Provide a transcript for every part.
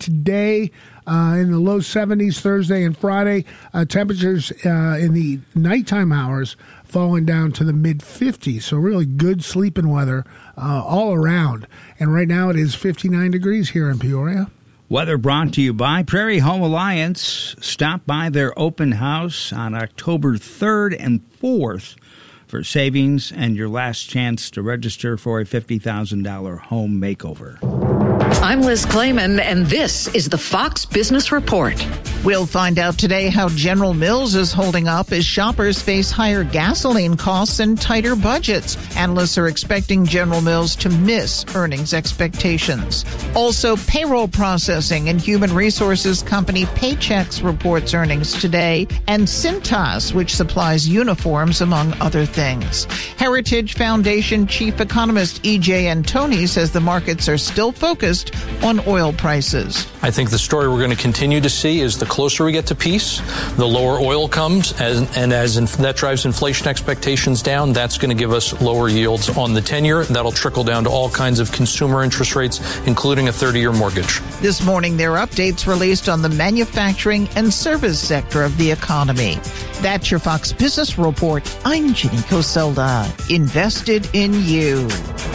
today. In the low 70s Thursday and Friday. Temperatures in the nighttime hours falling down to the mid-50s. So really good sleeping weather all around. And right now it is 59 degrees here in Peoria. Weather brought to you by Prairie Home Alliance. Stop by their open house on October 3rd and 4th for savings and your last chance to register for a $50,000 home makeover. I'm Liz Clayman, and this is the Fox Business Report. We'll find out today how General Mills is holding up as shoppers face higher gasoline costs and tighter budgets. Analysts are expecting General Mills to miss earnings expectations. Also, payroll processing and human resources company Paychex reports earnings today, and Cintas, which supplies uniforms, among other things. Heritage Foundation chief economist E.J. Antoni says the markets are still focused on oil prices. I think the story we're going to continue to see is the closer we get to peace, the lower oil comes, and as that drives inflation expectations down, that's going to give us lower yields on the 10-year. That'll trickle down to all kinds of consumer interest rates, including a 30-year mortgage. This morning, there are updates released on the manufacturing and service sector of the economy. That's your Fox Business Report. I'm Ginny Coselda. Invested in you.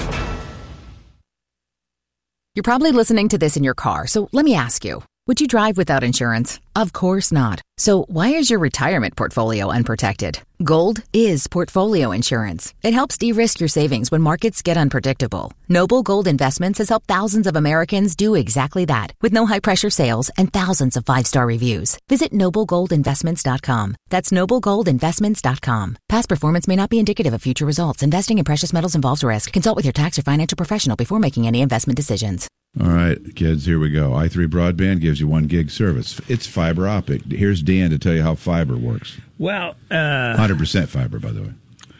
You're probably listening to this in your car, so let me ask you, would you drive without insurance? Of course not. So why is your retirement portfolio unprotected? Gold is portfolio insurance. It helps de-risk your savings when markets get unpredictable. Noble Gold Investments has helped thousands of Americans do exactly that, with no high-pressure sales and thousands of 5-star reviews. Visit NobleGoldInvestments.com. That's NobleGoldInvestments.com. Past performance may not be indicative of future results. Investing in precious metals involves risk. Consult with your tax or financial professional before making any investment decisions. All right, kids, here we go. i3 Broadband gives you 1 gig service. It's fiber optic. Here's Dan to tell you how fiber works. Well, 100% fiber, by the way.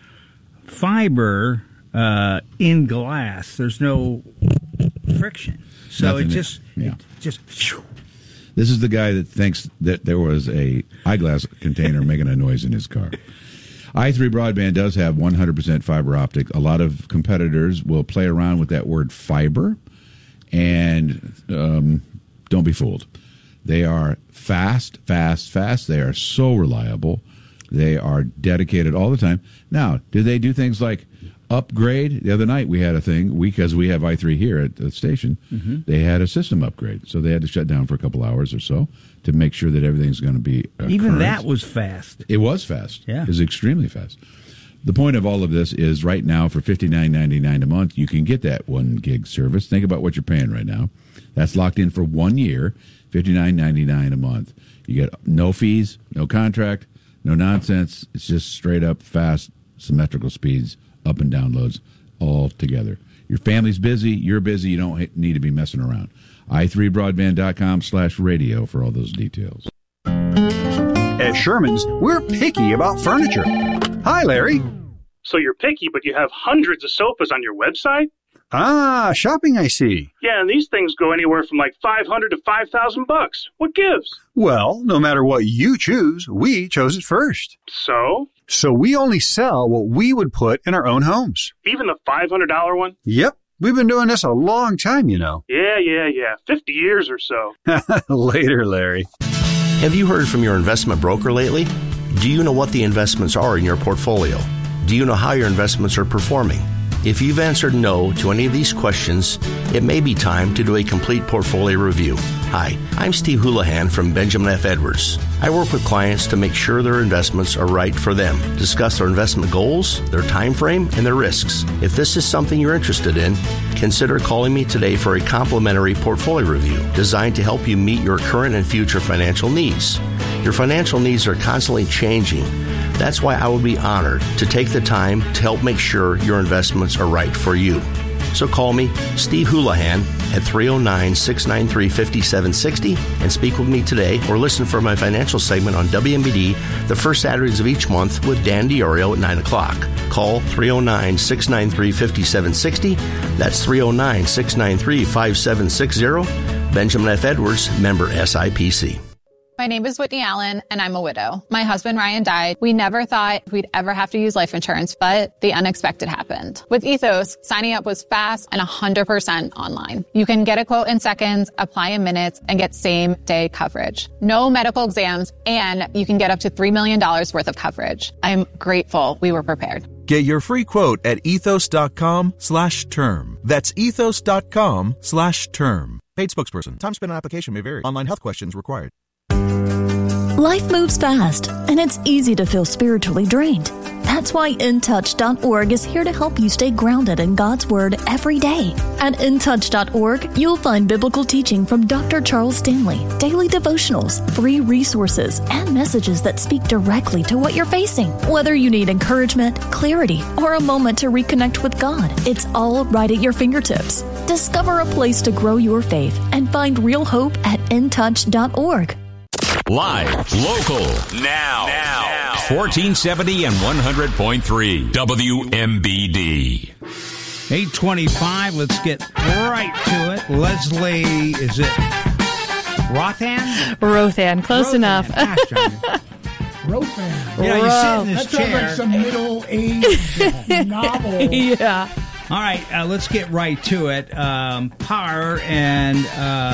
Fiber in glass, there's no friction. So Nothing it just... This is the guy that thinks that there was a eyeglass container making a noise in his car. i3 Broadband does have 100% fiber optic. A lot of competitors will play around with that word fiber. And don't be fooled. They are fast. They are so reliable. They are dedicated all the time. Now, do they do things like upgrade? The other night we had a thing, because we have i3 here at the station, they had a system upgrade. So they had to shut down for a couple hours or so to make sure that everything's going to be Even current. that was fast. It was fast. Yeah. It was extremely fast. The point of all of this is right now for $59.99 a month, you can get that 1 gig service. Think about what you're paying right now. That's locked in for 1 year, $59.99 a month. You get no fees, no contract, no nonsense. It's just straight up fast, symmetrical speeds, up and down loads all together. Your family's busy, you're busy, you don't need to be messing around. i3broadband.com/radio for all those details. At Sherman's, we're picky about furniture. Hi, Larry. So you're picky, but you have hundreds of sofas on your website? Ah, shopping, I see. Yeah, and these things go anywhere from like $500 to $5,000. What gives? Well, no matter what you choose, we chose it first. So? So we only sell what we would put in our own homes. Even the $500 one? Yep. We've been doing this a long time, you know. Yeah. 50 years or so. Later, Larry. Have you heard from your investment broker lately? Do you know what the investments are in your portfolio? Do you know how your investments are performing? If you've answered no to any of these questions, it may be time to do a complete portfolio review. Hi, I'm Steve Houlihan from Benjamin F. Edwards. I work with clients to make sure their investments are right for them, discuss their investment goals, their time frame, and their risks. If this is something you're interested in, consider calling me today for a complimentary portfolio review designed to help you meet your current and future financial needs. Your financial needs are constantly changing. That's why I would be honored to take the time to help make sure your investments are right for you. So call me, Steve Houlihan, at 309-693-5760 and speak with me today, or listen for my financial segment on WMBD the first Saturdays of each month with Dan DiOrio at 9 o'clock. Call 309-693-5760. That's 309-693-5760. Benjamin F. Edwards, member SIPC. My name is Whitney Allen, and I'm a widow. My husband, Ryan, died. We never thought we'd ever have to use life insurance, but the unexpected happened. With Ethos, signing up was fast and 100% online. You can get a quote in seconds, apply in minutes, and get same-day coverage. No medical exams, and you can get up to $3 million worth of coverage. I'm grateful we were prepared. Get your free quote at ethos.com/term. That's ethos.com/term. Paid spokesperson. Time spent on application may vary. Online health questions required. Life moves fast, and it's easy to feel spiritually drained. That's why InTouch.org is here to help you stay grounded in God's Word every day. At InTouch.org, you'll find biblical teaching from Dr. Charles Stanley, daily devotionals, free resources, and messages that speak directly to what you're facing. Whether you need encouragement, clarity, or a moment to reconnect with God, it's all right at your fingertips. Discover a place to grow your faith and find real hope at InTouch.org. Live, local, now. 1470 and 100.3 WMBD. 8:25. Let's get right to it. Leslie, is it Rothan? Rothan, close enough. Rothan. You know, you sit in this that sounds chair. like some middle-aged novel. Yeah. All right, let's get right to it. Par and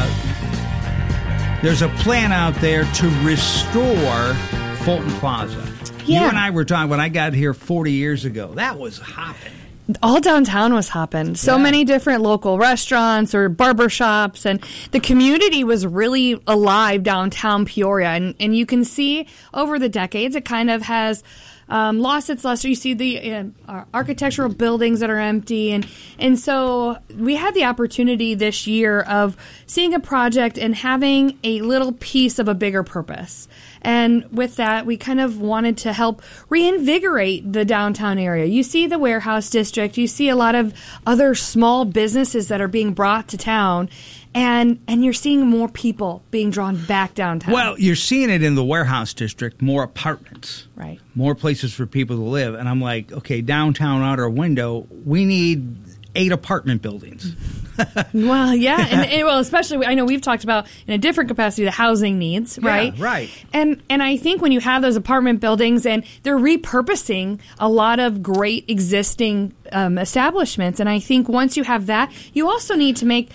there's a plan out there to restore Fulton Plaza. Yeah. You and I were talking when I got here 40 years ago. That was hopping. All downtown was hopping. So many different local restaurants or barber shops, and the community was really alive downtown Peoria. And you can see over the decades it kind of has lost its luster. You see the architectural buildings that are empty. And so we had the opportunity this year of seeing a project and having a little piece of a bigger purpose. And with that, we kind of wanted to help reinvigorate the downtown area. You see the warehouse district. You see a lot of other small businesses that are being brought to town. And you're seeing more people being drawn back downtown. Well, you're seeing it in the warehouse district, more apartments. Right. More places for people to live. And I'm like, okay, downtown out our window, we need 8 apartment buildings. Well, yeah. And well, especially, I know we've talked about in a different capacity the housing needs, right? Yeah, right. And I think when you have those apartment buildings and they're repurposing a lot of great existing establishments, and I think once you have that, you also need to make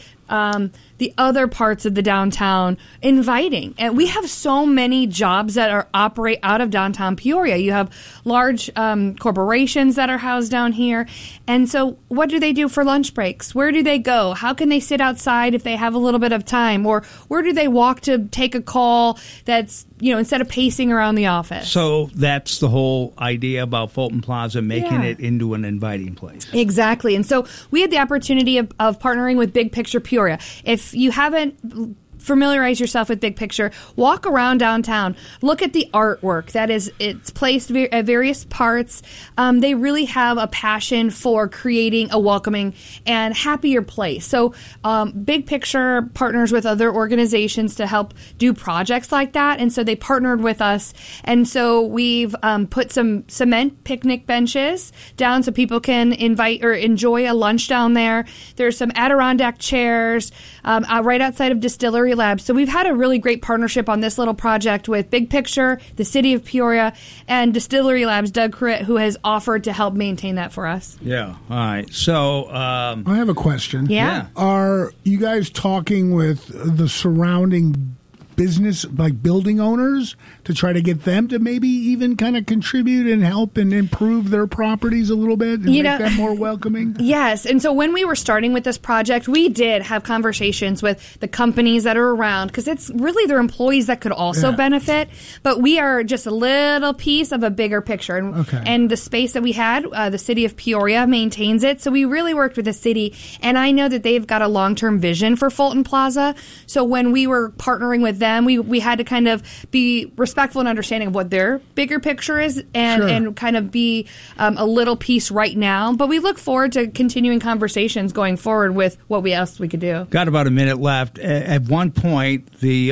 the other parts of the downtown inviting. And we have so many jobs that operate out of downtown Peoria. You have large corporations that are housed down here. And so what do they do for lunch breaks? Where do they go? How can they sit outside if they have a little bit of time? Or where do they walk to take a call that's, instead of pacing around the office? So that's the whole idea about Fulton Plaza, making it into an inviting place. Exactly. And so we had the opportunity of partnering with Big Picture Peoria. If you haven't familiarize yourself with Big Picture, walk around downtown, look at the artwork it's placed at various parts. They really have a passion for creating a welcoming and happier place. So Big Picture partners with other organizations to help do projects like that, and so they partnered with us, and so we've put some cement picnic benches down so people can invite or enjoy a lunch down there. There's some Adirondack chairs right outside of Distillery Labs. So we've had a really great partnership on this little project with Big Picture, the City of Peoria, and Distillery Labs, Doug Crit, who has offered to help maintain that for us. Yeah. All right. So I have a question. Yeah. Are you guys talking with the surrounding business, like building owners, to try to get them to maybe even kind of contribute and help and improve their properties a little bit and make them more welcoming? Yes. And so when we were starting with this project, we did have conversations with the companies that are around, because it's really their employees that could also benefit. But we are just a little piece of a bigger picture. And the space that we had, the City of Peoria maintains it. So we really worked with the city. And I know that they've got a long-term vision for Fulton Plaza. So when we were partnering with them, we had to kind of be respectful and understanding of what their bigger picture is and kind of be a little piece right now. But we look forward to continuing conversations going forward with what else we could do. Got about a minute left. At one point, the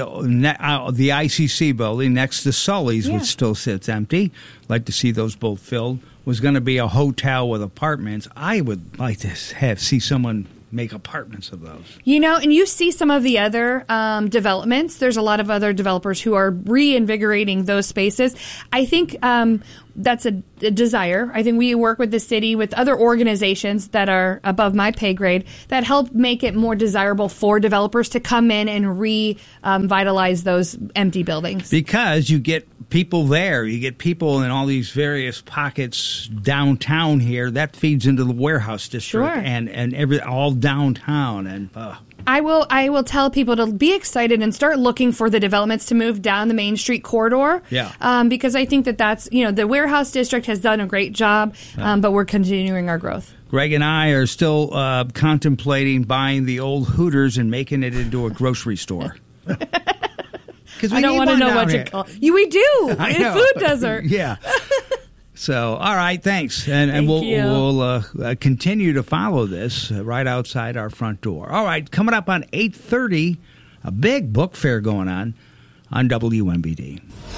ICC building next to Sully's, which still sits empty, like to see those both filled, was going to be a hotel with apartments. I would like to see someone make apartments of those. You know, and you see some of the other developments. There's a lot of other developers who are reinvigorating those spaces. I think that's a desire. I think we work with the city, with other organizations that are above my pay grade, that help make it more desirable for developers to come in and revitalize those empty buildings. Because you get people there. You get people in all these various pockets downtown here. That feeds into the warehouse district and all downtown. And I will tell people to be excited and start looking for the developments to move down the Main Street corridor. Yeah. Because I think that's, the warehouse district has done a great job, but we're continuing our growth. Greg and I are still contemplating buying the old Hooters and making it into a grocery store. I don't want to know what you call it. We do. It's food desert. Yeah. So, all right, thanks. And we'll continue to follow this right outside our front door. All right, coming up on 8:30, a big book fair going on WMBD.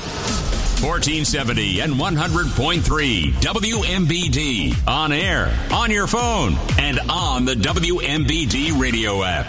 1470 and 100.3 WMBD. On air, on your phone, and on the WMBD radio app.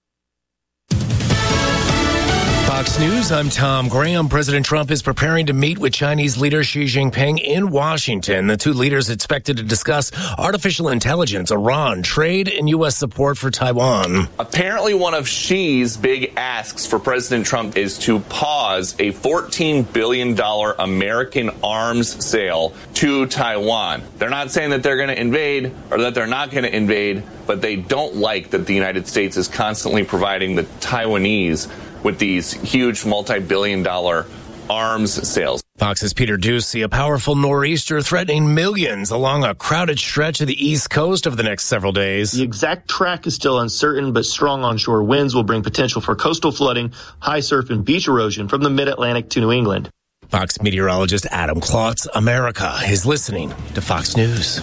Fox News, I'm Tom Graham. President Trump is preparing to meet with Chinese leader Xi Jinping in Washington. The two leaders expected to discuss artificial intelligence, Iran, trade, and U.S. support for Taiwan. Apparently, one of Xi's big asks for President Trump is to pause a $14 billion American arms sale to Taiwan. They're not saying that they're going to invade or that they're not going to invade, but they don't like that the United States is constantly providing the Taiwanese with these huge multi-billion-dollar arms sales. Fox's Peter Ducey, a powerful nor'easter threatening millions along a crowded stretch of the East Coast over the next several days. The exact track is still uncertain, but strong onshore winds will bring potential for coastal flooding, high surf, and beach erosion from the mid-Atlantic to New England. Fox meteorologist Adam Klotz, America is listening to Fox News.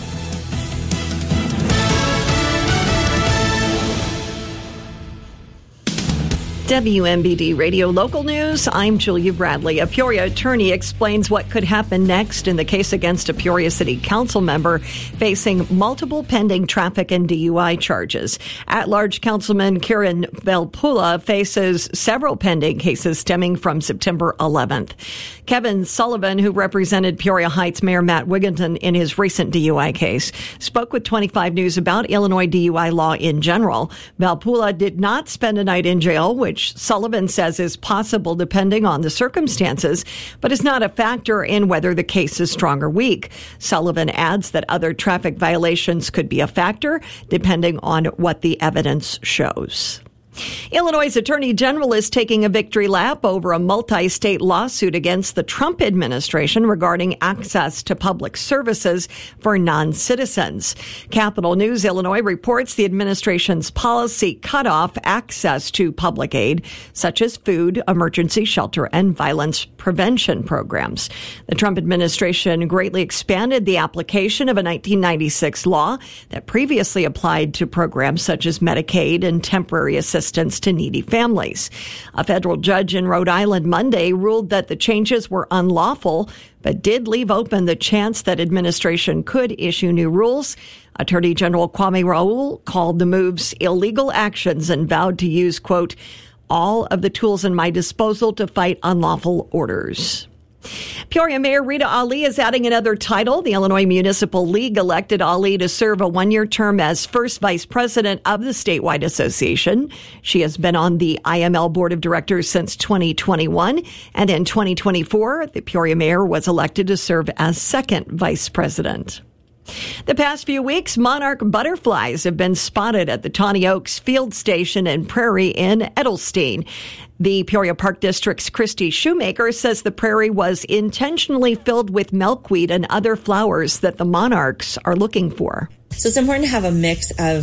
WMBD Radio Local News, I'm Julia Bradley. A Peoria attorney explains what could happen next in the case against a Peoria City Council member facing multiple pending traffic and DUI charges. At-large Councilman Kieran Valpula faces several pending cases stemming from September 11th. Kevin Sullivan, who represented Peoria Heights Mayor Matt Wigginton in his recent DUI case, spoke with 25 News about Illinois DUI law in general. Valpula did not spend a night in jail, which Sullivan says is possible depending on the circumstances, but is not a factor in whether the case is strong or weak. Sullivan adds that other traffic violations could be a factor depending on what the evidence shows. Illinois' Attorney General is taking a victory lap over a multi-state lawsuit against the Trump administration regarding access to public services for non-citizens. Capital News Illinois reports the administration's policy cut off access to public aid, such as food, emergency shelter, and violence prevention programs. The Trump administration greatly expanded the application of a 1996 law that previously applied to programs such as Medicaid and temporary assistance to needy families. A federal judge in Rhode Island Monday ruled that the changes were unlawful, but did leave open the chance that administration could issue new rules. Attorney General Kwame Raoul called the moves illegal actions and vowed to use, quote, all of the tools in my disposal to fight unlawful orders. Peoria Mayor Rita Ali is adding another title. The Illinois Municipal League elected Ali to serve a one-year term as first vice president of the statewide association. She has been on the IML board of directors since 2021, and in 2024, the Peoria mayor was elected to serve as second vice president. The past few weeks, monarch butterflies have been spotted at the Tawny Oaks Field Station and Prairie in Edelstein. The Peoria Park District's Christy Shoemaker says the prairie was intentionally filled with milkweed and other flowers that the monarchs are looking for. So it's important to have a mix of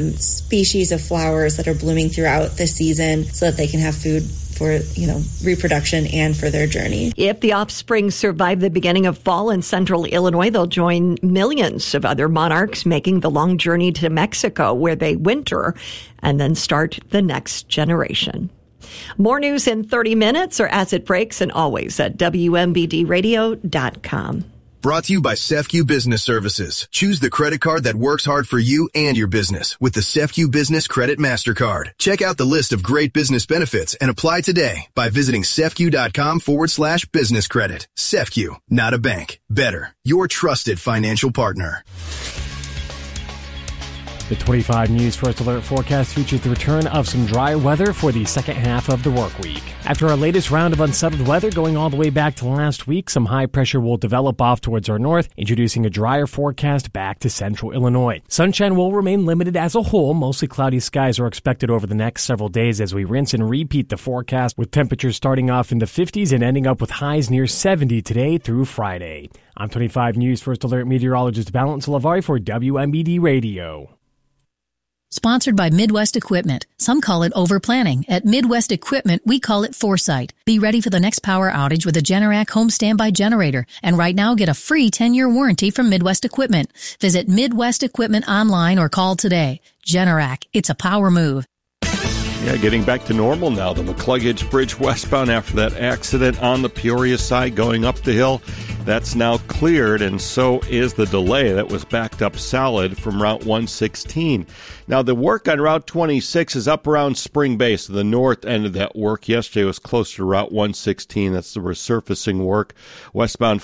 species of flowers that are blooming throughout the season so that they can have food for, reproduction and for their journey. If the offspring survive the beginning of fall in central Illinois, they'll join millions of other monarchs making the long journey to Mexico, where they winter and then start the next generation. More news in 30 minutes or as it breaks, and always at WMBDradio.com. Brought to you by CEFCU Business Services. Choose the credit card that works hard for you and your business with the CEFCU Business Credit MasterCard. Check out the list of great business benefits and apply today by visiting CEFCU.com/business credit. CEFCU, not a bank. Better, your trusted financial partner. The 25 News First Alert forecast features the return of some dry weather for the second half of the work week. After our latest round of unsettled weather going all the way back to last week, some high pressure will develop off towards our north, introducing a drier forecast back to central Illinois. Sunshine will remain limited as a whole. Mostly cloudy skies are expected over the next several days as we rinse and repeat the forecast, with temperatures starting off in the 50s and ending up with highs near 70 today through Friday. I'm 25 News First Alert meteorologist Valence Lavari for WMBD Radio. Sponsored by Midwest Equipment. Some call it overplanning. At Midwest Equipment, we call it foresight. Be ready for the next power outage with a Generac home standby generator. And right now, get a free 10-year warranty from Midwest Equipment. Visit Midwest Equipment online or call today. Generac, it's a power move. Yeah, getting back to normal now. The McCluggage Bridge westbound after that accident on the Peoria side going up the hill, that's now cleared, and so is the delay that was backed up solid from Route 116. Now, the work on Route 26 is up around Spring Bay, so the north end of that work yesterday was closer to Route 116. That's the resurfacing work. Westbound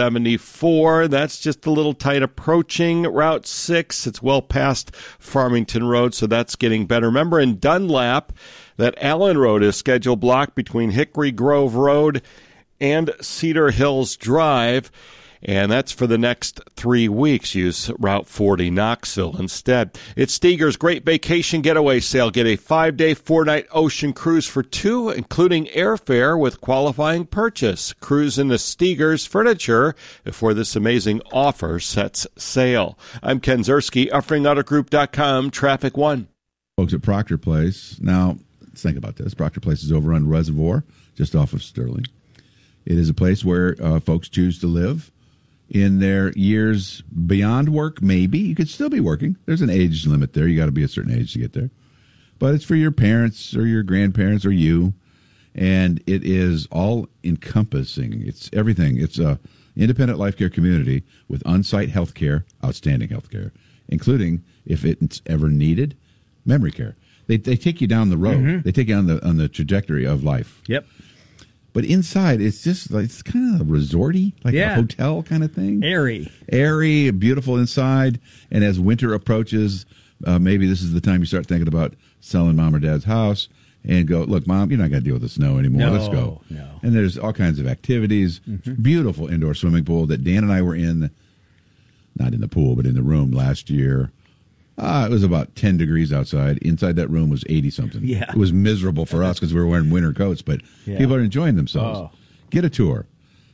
474, that's just a little tight approaching Route 6. It's well past Farmington Road, so that's getting better. Remember, in Dunlap, that Allen Road is scheduled blocked between Hickory Grove Road and Cedar Hills Drive, and that's for the next 3 weeks. Use Route 40 Knoxville instead. It's Steger's Great Vacation Getaway Sale. Get a 5-day, 4-night ocean cruise for two, including airfare with qualifying purchase. Cruise into Steger's Furniture before this amazing offer sets sail. I'm Ken Zerski, UffringAutoGroup.com, Traffic One. Folks at Proctor Place. Now, let's think about this. Proctor Place is over on Reservoir, just off of Sterling. It is a place where folks choose to live in their years beyond work. Maybe you could still be working. There's an age limit there. You got to be a certain age to get there. But it's for your parents or your grandparents or you. And it is all encompassing. It's everything. It's a independent life care community with on-site health care, outstanding health care, including, if it's ever needed, memory care. They take you down the road. Mm-hmm. They take you on the trajectory of life. Yep. But inside, it's just like, it's kind of resorty, like a hotel kind of thing. Airy, beautiful inside. And as winter approaches, maybe this is the time you start thinking about selling mom or dad's house and go, look, Mom, you're not going to deal with the snow anymore. Let's go. No. And there's all kinds of activities. Mm-hmm. Beautiful indoor swimming pool that Dan and I were in, not in the pool, but in the room last year. It was about 10 degrees outside. Inside that room was 80-something. Yeah. It was miserable for us because we were wearing winter coats, but people are enjoying themselves. Oh. Get a tour.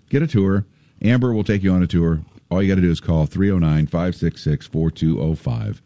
Amber will take you on a tour. All you got to do is call 309-566-4205.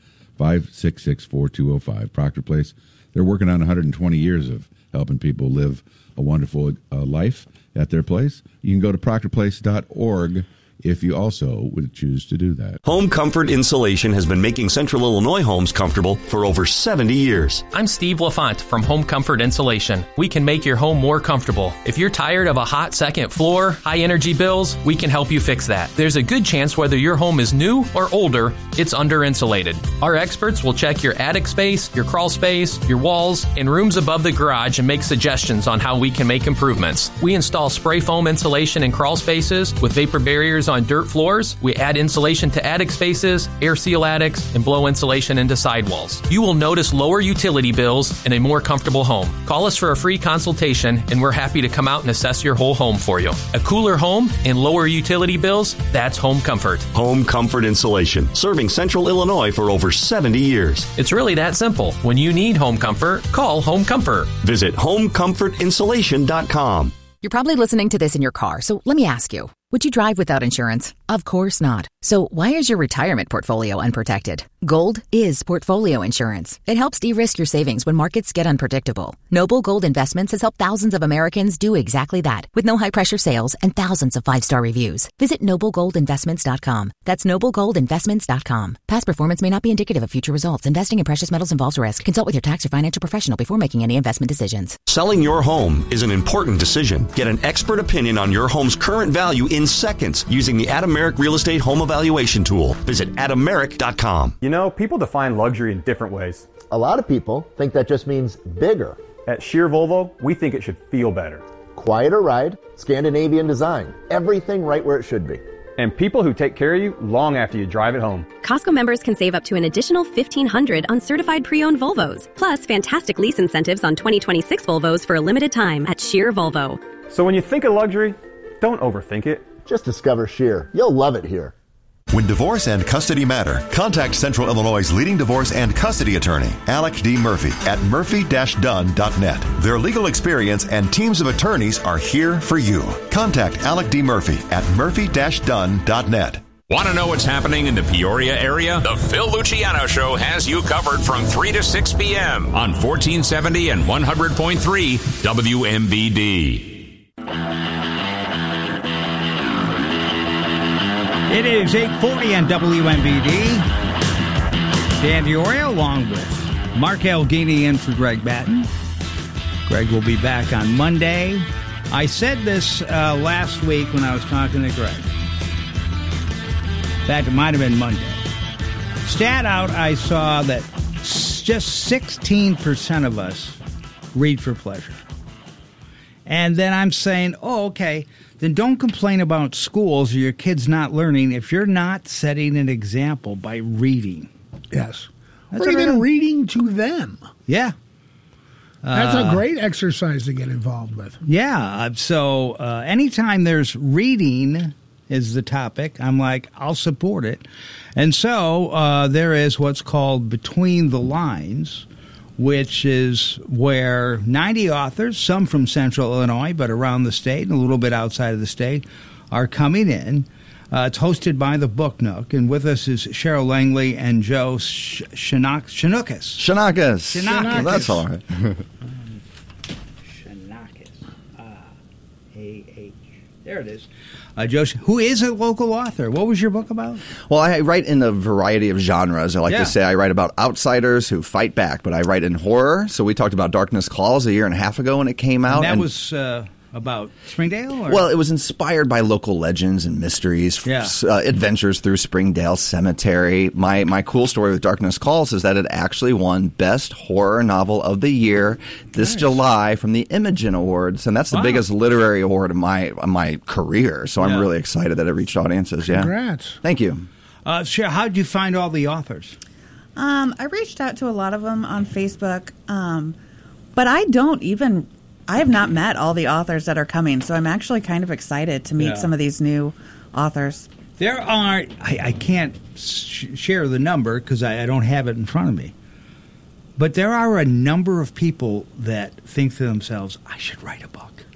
566-4205. Proctor Place. They're working on 120 years of helping people live a wonderful life at their place. You can go to proctorplace.org if you also would choose to do that. Home Comfort Insulation has been making Central Illinois homes comfortable for over 70 years. I'm Steve LaFont from Home Comfort Insulation. We can make your home more comfortable. If you're tired of a hot second floor, high energy bills, we can help you fix that. There's a good chance whether your home is new or older, it's under insulated. Our experts will check your attic space, your crawl space, your walls, and rooms above the garage and make suggestions on how we can make improvements. We install spray foam insulation in crawl spaces with vapor barriers on dirt floors. We add insulation to attic spaces, air seal attics, and blow insulation into sidewalls. You will notice lower utility bills and a more comfortable home. Call us for a free consultation, and we're happy to come out and assess your whole home for you. A cooler home and lower utility bills, that's Home Comfort. Home Comfort Insulation, serving Central Illinois for over 70 years. It's really that simple. When you need home comfort, call Home Comfort. Visit homecomfortinsulation.com. You're probably listening to this in your car, so let me ask you. Would you drive without insurance? Of course not. So why is your retirement portfolio unprotected? Gold is portfolio insurance. It helps de-risk your savings when markets get unpredictable. Noble Gold Investments has helped thousands of Americans do exactly that, with no high-pressure sales and thousands of 5-star reviews. Visit NobleGoldInvestments.com. That's NobleGoldInvestments.com. Past performance may not be indicative of future results. Investing in precious metals involves risk. Consult with your tax or financial professional before making any investment decisions. Selling your home is an important decision. Get an expert opinion on your home's current value in seconds using the Adam Adameric Real Estate Home Evaluation Tool. Visit adameric.com. You know, people define luxury in different ways. A lot of people think that just means bigger. At Shear Volvo, we think it should feel better. Quieter ride, Scandinavian design, everything right where it should be. And people who take care of you long after you drive it home. Costco members can save up to an additional $1,500 on certified pre-owned Volvos. Plus, fantastic lease incentives on 2026 Volvos for a limited time at Shear Volvo. So when you think of luxury, don't overthink it. Just discover Shear. You'll love it here. When divorce and custody matter, contact Central Illinois' leading divorce and custody attorney, Alec D. Murphy, at murphy-dunn.net. Their legal experience and teams of attorneys are here for you. Contact Alec D. Murphy at murphy-dunn.net. Want to know what's happening in the Peoria area? The Phil Luciano Show has you covered from 3 to 6 p.m. on 1470 and 100.3 WMBD. It is 8:40 on WMBD. Dan Diorio along with Mark Elgini in for Greg Batten. Greg will be back on Monday. I said this last week when I was talking to Greg. In fact, it might have been Monday. Stat out, I saw that just 16% of us read for pleasure. And then I'm saying, oh, okay, then don't complain about schools or your kids not learning if you're not setting an example by reading. Yes. Or even reading to them. Yeah. That's a great exercise to get involved with. Yeah. So anytime there's reading is the topic, I'm like, I'll support it. And so there is what's called Between the Lines, which is where 90 authors, some from Central Illinois, but around the state and a little bit outside of the state, are coming in. It's hosted by the Book Nook, and with us is Cheryl Langley and Joe Shinakis. Shinakis. That's all right. Shinakis. A-H. There it is. Joe, who is a local author. What was your book about? Well, I write in a variety of genres. I like to say I write about outsiders who fight back, but I write in horror. So we talked about Darkness Calls a year and a half ago when it came out. And that was about Springdale? Or? Well, it was inspired by local legends and mysteries, adventures through Springdale Cemetery. My cool story with Darkness Calls is that it actually won Best Horror Novel of the Year this July from the Imogen Awards, and that's the biggest literary award of my career. So I'm really excited that it reached audiences. Yeah, congrats! Thank you. Cheryl, how did you find all the authors? I reached out to a lot of them on Facebook, but I have not met all the authors that are coming, so I'm actually kind of excited to meet some of these new authors. There are, I can't share the number because I don't have it in front of me, but there are a number of people that think to themselves, I should write a book.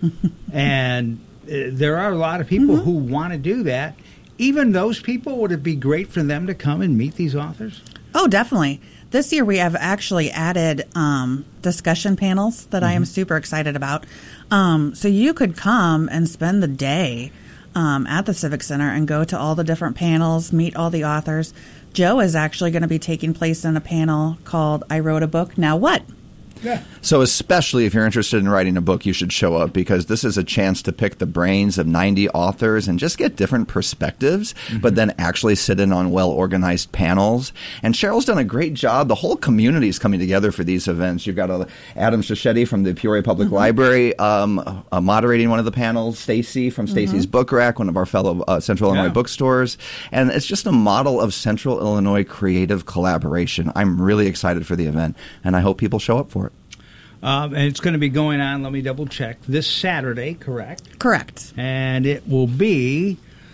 And there are a lot of people who want to do that. Even those people, would it be great for them to come and meet these authors? Oh, definitely. This year we have actually added discussion panels that I am super excited about. So you could come and spend the day at the Civic Center and go to all the different panels, meet all the authors. Joe is actually going to be taking place in a panel called I Wrote a Book, Now What? Yeah. So especially if you're interested in writing a book, you should show up because this is a chance to pick the brains of 90 authors and just get different perspectives, but then actually sit in on well-organized panels. And Cheryl's done a great job. The whole community is coming together for these events. You've got Adam Cichetti from the Peoria Public Library moderating one of the panels, Stacy from Stacy's Book Rack, one of our fellow Central Illinois bookstores. And it's just a model of Central Illinois creative collaboration. I'm really excited for the event, and I hope people show up for it. And it's going to be going on, let me double check, this Saturday, correct? Correct. And it will be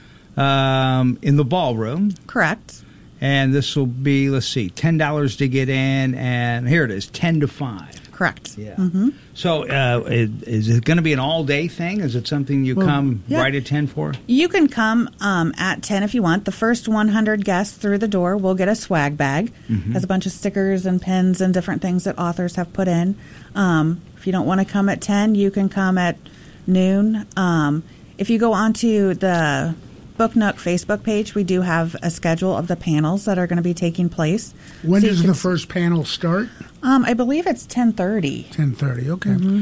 in the ballroom. Correct. And this will be, let's see, $10 to get in, and here it is, 10 to 5. Correct. Yeah. So is it going to be an all-day thing? Is it something you come right at 10 for? You can come at 10 if you want. The first 100 guests through the door will get a swag bag. Has a bunch of stickers and pins and different things that authors have put in. If you don't want to come at 10, you can come at noon. If you go onto the Book Nook Facebook page, we do have a schedule of the panels that are going to be taking place. When does the first panel start? I believe it's 10:30. 10:30, okay.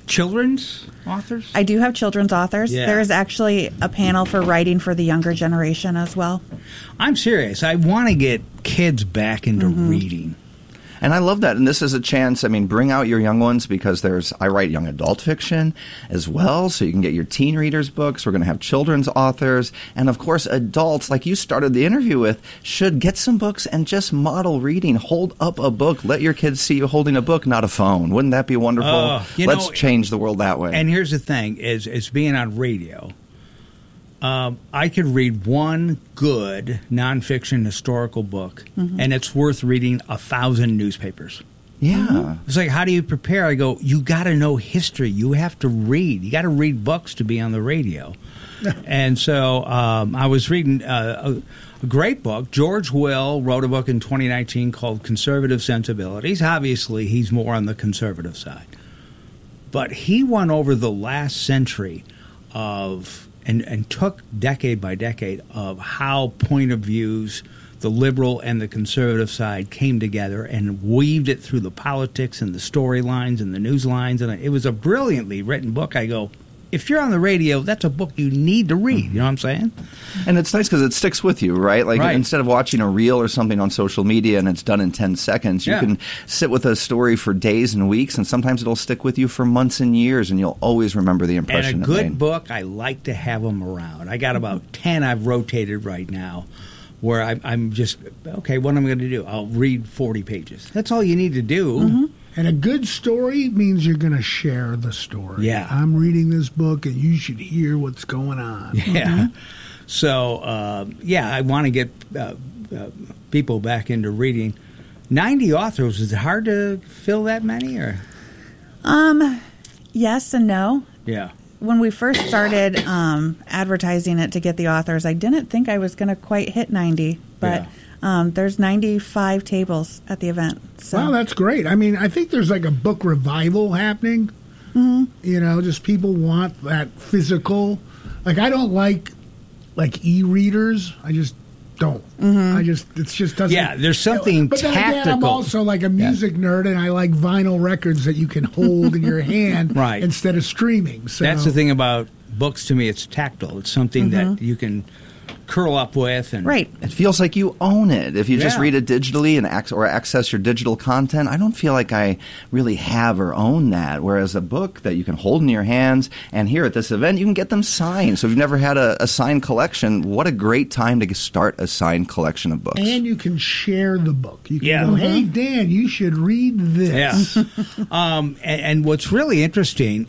children's authors? I do have children's authors. Yeah. There is actually a panel for writing for the younger generation as well. I'm serious. I want to get kids back into reading. And I love that. And this is a chance, bring out your young ones, because I write young adult fiction as well, so you can get your teen readers books. We're going to have children's authors. And, of course, adults, like you started the interview with, should get some books and just model reading. Hold up a book. Let your kids see you holding a book, not a phone. Wouldn't that be wonderful? Let's change the world that way. And here's the thing, is being on radio, I could read one good nonfiction historical book, and it's worth reading 1,000 newspapers. Yeah. It's like, how do you prepare? I go, you got to know history. You have to read. You got to read books to be on the radio. And so I was reading a great book. George Will wrote a book in 2019 called Conservative Sensibilities. Obviously, he's more on the conservative side. But he went over the last century of... And took decade by decade of how point of views, the liberal and the conservative side came together and weaved it through the politics and the storylines and the news lines. And it was a brilliantly written book. I go, if you're on the radio, that's a book you need to read. You know what I'm saying? And it's nice because it sticks with you, right? Like instead of watching a reel or something on social media and it's done in 10 seconds, you can sit with a story for days and weeks, and sometimes it'll stick with you for months and years, and you'll always remember the impression and a it good made. book, I like to have them around. I got about 10 I've rotated right now where I'm just, okay, what am I going to do? I'll read 40 pages. That's all you need to do. And a good story means you're going to share the story. Yeah. I'm reading this book, and you should hear what's going on. Yeah. So, I want to get people back into reading. 90 authors, is it hard to fill that many? Or? Yes and no. Yeah. When we first started advertising it to get the authors, I didn't think I was going to quite hit 90, but... there's 95 tables at the event. So. Wow, that's great. I think there's like a book revival happening. Just people want that physical. Like, I don't like e-readers. I just don't. It just doesn't. Yeah, there's something but tactical. Then again, I'm also like a music nerd, and I like vinyl records that you can hold in your hand instead of streaming. So that's the thing about books to me. It's tactile. It's something that you can curl up with. And It feels like you own it. If you just read it digitally and or access your digital content, I don't feel like I really have or own that. Whereas a book that you can hold in your hands, and here at this event, you can get them signed. So if you've never had a signed collection, what a great time to start a signed collection of books. And you can share the book. You can go, hey, Dan, you should read this. Yeah. And what's really interesting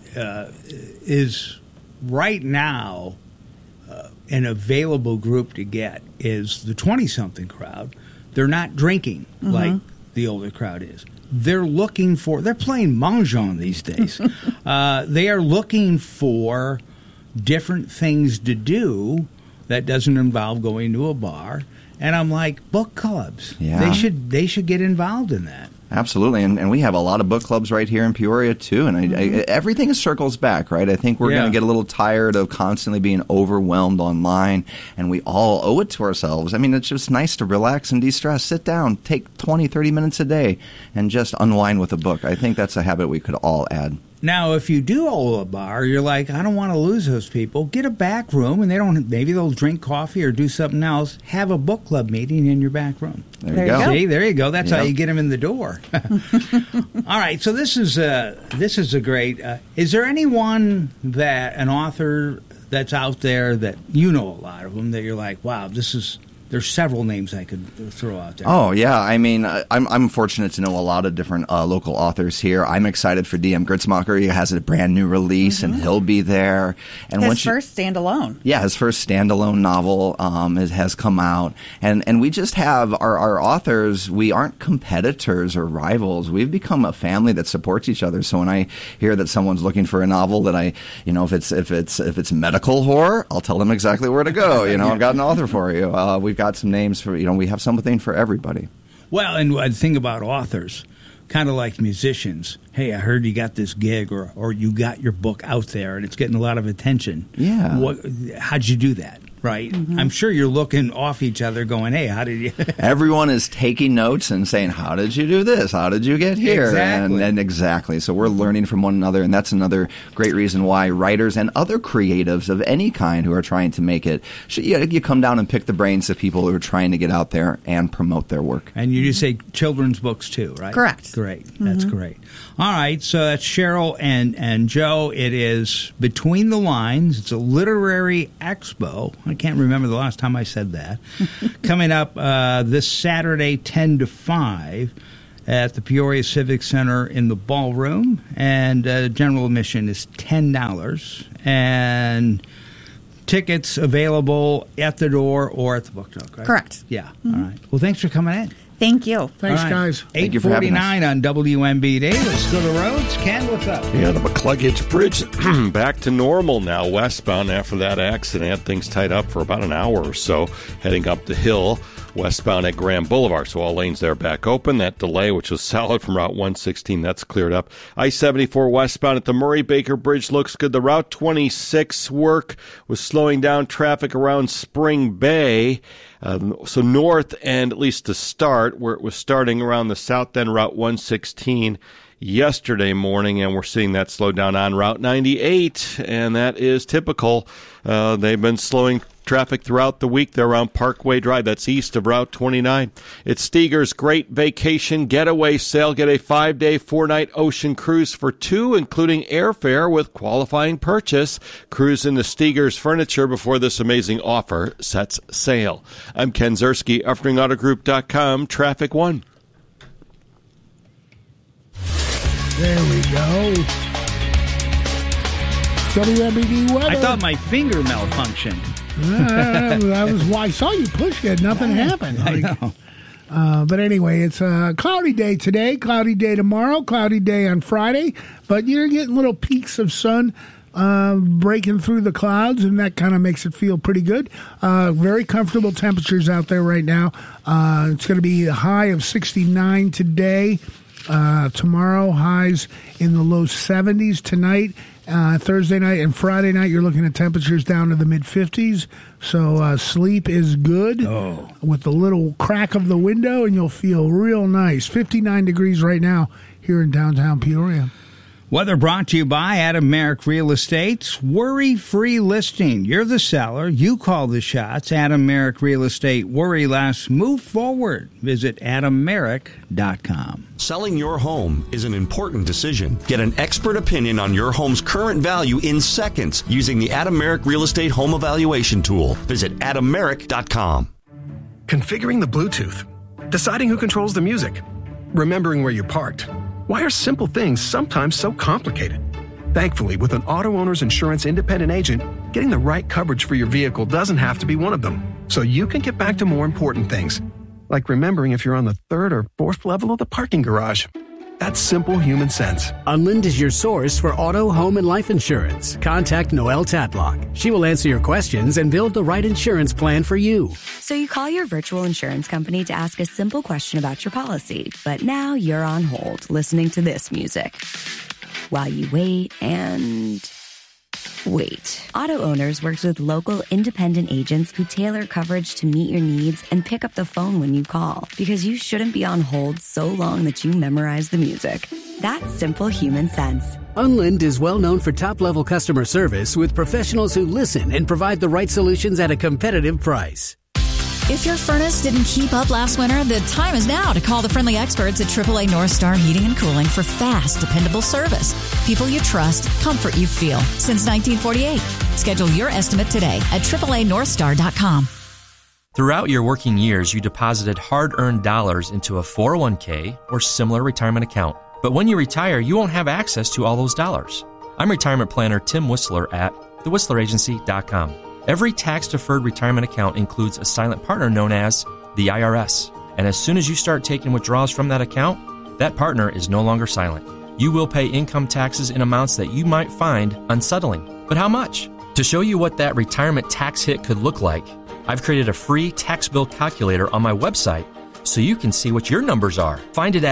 is right now, an available group to get is the 20-something crowd. They're not drinking like the older crowd is. They're playing mahjong these days. They are looking for different things to do that doesn't involve going to a bar. And I'm like, book clubs. Yeah. They should get involved in that. Absolutely, and we have a lot of book clubs right here in Peoria, too, and everything circles back, right? I think we're going to get a little tired of constantly being overwhelmed online, and we all owe it to ourselves. It's just nice to relax and de-stress. Sit down, take 20, 30 minutes a day, and just unwind with a book. I think that's a habit we could all add. Now, if you do owe a bar, you're like, I don't want to lose those people. Get a back room, and maybe they'll drink coffee or do something else. Have a book club meeting in your back room. There you go. See, there you go. That's how you get them in the door. All right, so this is a great. Is there anyone an author that's out there that you know a lot of them that you're like, wow, there's several names I could throw out there. Oh, yeah. I'm fortunate to know a lot of different local authors here. I'm excited for D.M. Gritzmacher. He has a brand new release, and he'll be there. And his first standalone. Yeah, his first standalone novel has come out. And we just have our authors. We aren't competitors or rivals. We've become a family that supports each other. So when I hear that someone's looking for a novel that if it's medical horror, I'll tell them exactly where to go. I've got an author for you. We've got some names for, we have something for everybody. Well, and the thing about authors, kind of like musicians, hey, I heard you got this gig or you got your book out there and it's getting a lot of attention. Yeah. How'd you do that? Right. I'm sure you're looking off each other going, hey, how did you... Everyone is taking notes and saying, how did you do this? How did you get here? Exactly. And exactly. So we're learning from one another, and that's another great reason why writers and other creatives of any kind who are trying to make it, you come down and pick the brains of people who are trying to get out there and promote their work. And you say children's books too, right? Correct. Great. That's great. All right. So that's Cheryl and Joe. It is Between the Lines. It's a literary expo. I can't remember the last time I said that. Coming up this Saturday, 10 to 5 at the Peoria Civic Center in the ballroom. And general admission is $10. And tickets available at the door or at the book truck, right? Correct. Yeah. All right. Well, thanks for coming in. Thank you. Thanks, guys. Thank you for having us. 8:49 on WMBD. Let's go to roads. Ken, what's up? Yeah, the McCluggage Bridge back to normal now westbound after that accident. Things tied up for about an hour or so heading up the hill westbound at Graham Boulevard. So all lanes there back open. That delay, which was solid from Route 116, that's cleared up. I-74 westbound at the Murray-Baker Bridge looks good. The Route 26 work was slowing down traffic around Spring Bay. So north and at least to start, where it was starting around the south end Route 116 yesterday morning, and we're seeing that slow down on Route 98, and that is typical. They've been slowing traffic throughout the week. They're around Parkway Drive. That's east of Route 29. It's Steger's Great Vacation Getaway Sale. Get a 5-day, 4-night ocean cruise for two, including airfare with qualifying purchase. Cruise into Steger's Furniture before this amazing offer sets sail. I'm Ken Zerski, EfteringAutoGroup.com, Traffic 1. There we go. WMBD weather. I thought my finger malfunctioned. That was why I saw you push it. Nothing happened. I know. But anyway, it's a cloudy day today, cloudy day tomorrow, cloudy day on Friday. But you're getting little peaks of sun breaking through the clouds, and that kind of makes it feel pretty good. Very comfortable temperatures out there right now. It's going to be a high of 69 today. Tomorrow, highs in the low 70s. Tonight, Thursday night, and Friday night, you're looking at temperatures down to the mid-50s. So sleep is good with the little crack of the window, and you'll feel real nice. 59 degrees right now here in downtown Peoria. Weather brought to you by Adam Merrick Real Estate's worry-free listing. You're the seller. You call the shots. Adam Merrick Real Estate. Worry less. Move forward. Visit AdamMerrick.com. Selling your home is an important decision. Get an expert opinion on your home's current value in seconds using the Adam Merrick Real Estate Home Evaluation Tool. Visit AdamMerrick.com. Configuring the Bluetooth. Deciding who controls the music. Remembering where you parked. Why are simple things sometimes so complicated? Thankfully, with an auto owner's insurance independent agent, getting the right coverage for your vehicle doesn't have to be one of them. So you can get back to more important things, like remembering if you're on the 3rd or 4th level of the parking garage. That's simple human sense. Unlind is your source for auto, home, and life insurance. Contact Noelle Tatlock. She will answer your questions and build the right insurance plan for you. So you call your virtual insurance company to ask a simple question about your policy, but now you're on hold listening to this music while you wait and wait. Auto Owners works with local independent agents who tailor coverage to meet your needs and pick up the phone when you call, because you shouldn't be on hold so long that you memorize the music. That's simple human sense. Unlind is well known for top-level customer service with professionals who listen and provide the right solutions at a competitive price. If your furnace didn't keep up last winter, the time is now to call the friendly experts at AAA North Star Heating and Cooling for fast, dependable service. People you trust, comfort you feel. Since 1948. Schedule your estimate today at AAANorthstar.com. Throughout your working years, you deposited hard-earned dollars into a 401k or similar retirement account. But when you retire, you won't have access to all those dollars. I'm retirement planner Tim Whistler at thewhistleragency.com. Every tax-deferred retirement account includes a silent partner known as the IRS. And as soon as you start taking withdrawals from that account, that partner is no longer silent. You will pay income taxes in amounts that you might find unsettling. But how much? To show you what that retirement tax hit could look like, I've created a free tax bill calculator on my website so you can see what your numbers are. Find it at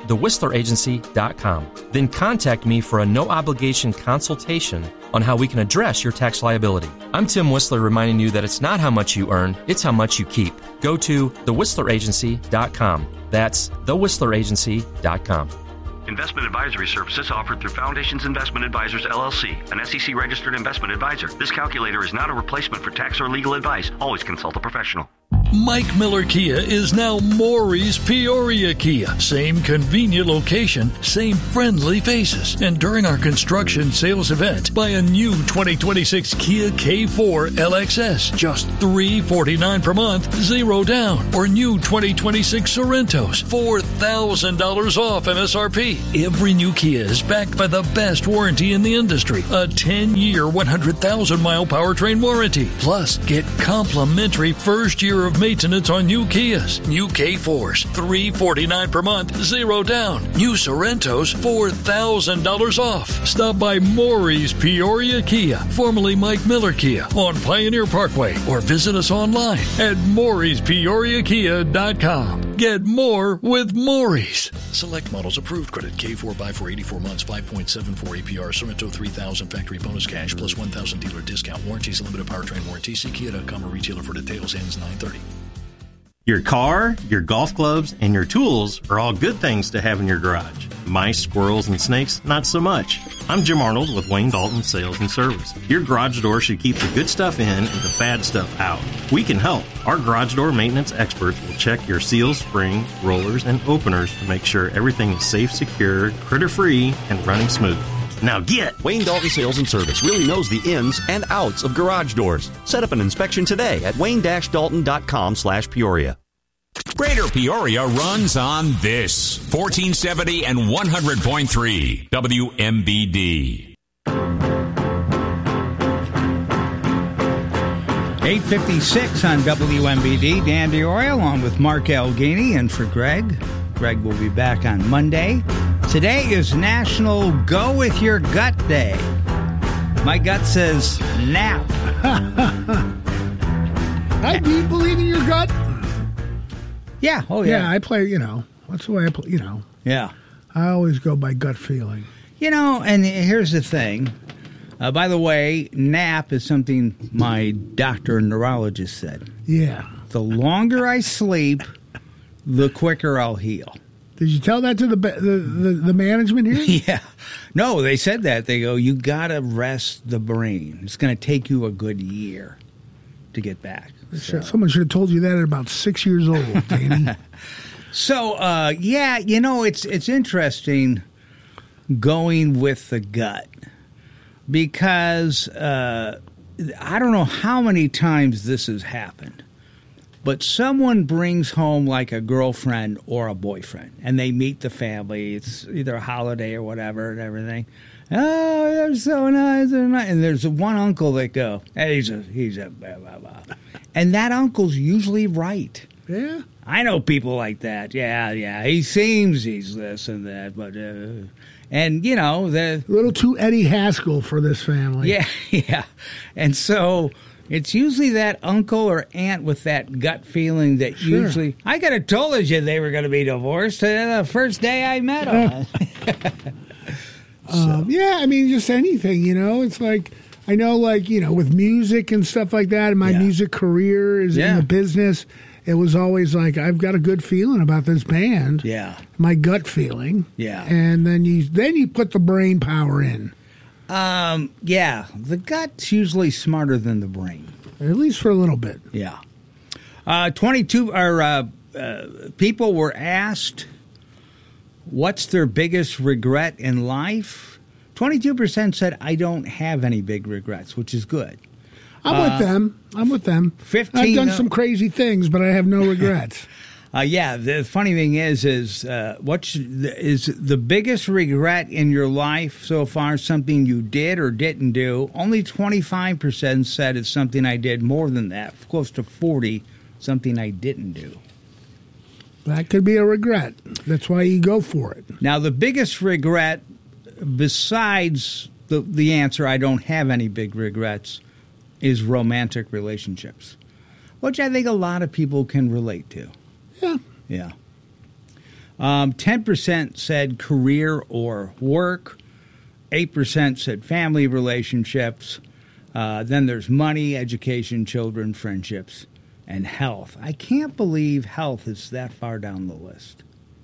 thewhistleragency.com. Then contact me for a no-obligation consultation on how we can address your tax liability. I'm Tim Whistler reminding you that it's not how much you earn, it's how much you keep. Go to thewhistleragency.com. That's thewhistleragency.com. Investment advisory services offered through Foundations Investment Advisors, LLC, an SEC-registered investment advisor. This calculator is not a replacement for tax or legal advice. Always consult a professional. Mike Miller Kia is now Maury's Peoria Kia. Same convenient location, same friendly faces. And during our construction sales event, buy a new 2026 Kia K4 LXS, just $349 per month, 0 down. Or new 2026 Sorrentos, $4,000 off MSRP. Every new Kia is backed by the best warranty in the industry, a 10-year, 100,000-mile powertrain warranty. Plus, get complimentary first year of maintenance on new Kias. New K4s, $349 per month, 0 down. New Sorrentos, $4,000 off. Stop by Maury's Peoria Kia, formerly Mike Miller Kia, on Pioneer Parkway, or visit us online at Maury'sPeoriaKia.com. Get more with Maury's. Select models approved. Credit K4 buy for 84 months, 5.74 APR. Sorrento 3000 factory bonus cash plus 1,000 dealer discount. Warranties limited powertrain warranty. See Kia.com or retailer for details. Ends 9/30. Your car, your golf clubs, and your tools are all good things to have in your garage. Mice, squirrels, and snakes, not so much. I'm Jim Arnold with Wayne Dalton Sales and Service. Your garage door should keep the good stuff in and the bad stuff out. We can help. Our garage door maintenance experts will check your seals, spring, rollers, and openers to make sure everything is safe, secure, critter-free, and running smooth. Now get! Wayne Dalton Sales and Service really knows the ins and outs of garage doors. Set up an inspection today at wayne-dalton.com/Peoria. Greater Peoria runs on this 1470 and 100.3 WMBD. 8:56 on WMBD. Dan Peoria along with Mark Alghini, and for Greg. Greg will be back on Monday. Today is National Go With Your Gut Day. My gut says nap. Do you believe in your gut? Yeah. Oh, yeah. Yeah, I play, that's the way I play, Yeah. I always go by gut feeling. And here's the thing. By the way, nap is something my doctor and neurologist said. Yeah. The longer I sleep, the quicker I'll heal. Did you tell that to the management here? Yeah. No, they said that. They go, you got to rest the brain. It's going to take you a good year to get back. So. Someone should have told you that at about 6 years old, Danny. So, it's interesting going with the gut because I don't know how many times this has happened, but someone brings home like a girlfriend or a boyfriend, and they meet the family. It's either a holiday or whatever and everything. Oh, they're so nice. And there's one uncle that go, hey, he's a blah, blah, blah. And that uncle's usually right. Yeah. I know people like that. Yeah. He seems he's this and that, but the a little too Eddie Haskell for this family. Yeah. And so it's usually that uncle or aunt with that gut feeling that usually I could have told you they were going to be divorced the first day I met them. Just anything, it's like, I know, with music and stuff like that, and my music career is in the business, it was always like, I've got a good feeling about this band. Yeah. My gut feeling. Yeah. And then you put the brain power in. The gut's usually smarter than the brain. At least for a little bit. Yeah. 22 people were asked what's their biggest regret in life. 22% said, I don't have any big regrets, which is good. I'm with them. 15. I've done some crazy things, but I have no regrets. The funny thing is what is the biggest regret in your life so far? Something you did or didn't do? Only 25% said it's something I did. More than that, close to 40, something I didn't do. That could be a regret. That's why you go for it. Now, the biggest regret, besides the answer, I don't have any big regrets, is romantic relationships, which I think a lot of people can relate to. Yeah. 10% said career or work. 8% said family relationships. Then there's money, education, children, friendships, and health. I can't believe health is that far down the list.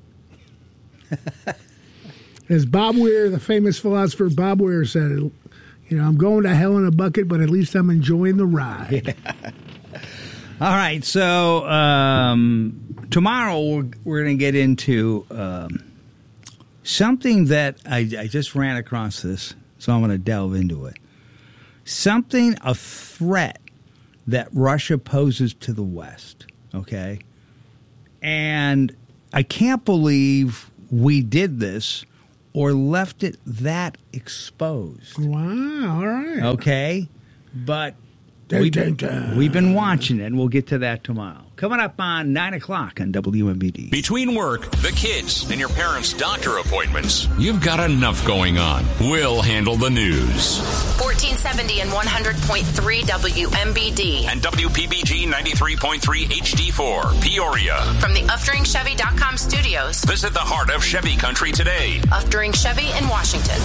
As Bob Weir, the famous philosopher Bob Weir said, I'm going to hell in a bucket, but at least I'm enjoying the ride. Yeah. All right, so tomorrow we're going to get into something that I just ran across this, so I'm going to delve into it. A threat that Russia poses to the West, okay? And I can't believe we did this or left it that exposed. Wow, all right. Okay, but we've been watching it, and we'll get to that tomorrow. Coming up on 9 o'clock on WMBD. Between work, the kids, and your parents' doctor appointments, you've got enough going on. We'll handle the news. 1470 and 100.3 WMBD. And WPBG 93.3 HD4, Peoria. From the UfDringChevy.com studios. Visit the heart of Chevy Country today. Uftring Chevy in Washington.